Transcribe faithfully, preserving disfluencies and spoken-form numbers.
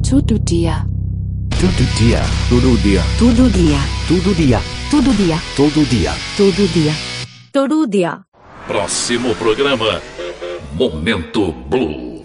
Todo dia. Todo dia. Todo dia. Todo dia. Todo dia. Todo dia. Todo dia. Todo dia. Todo dia. Próximo programa, Momento Blue.